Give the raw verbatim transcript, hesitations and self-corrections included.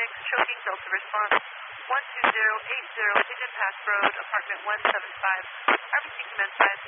six, choking Delta response. one two zero eight zero, Pigeon Pass Road, apartment one seven five. R B C commence five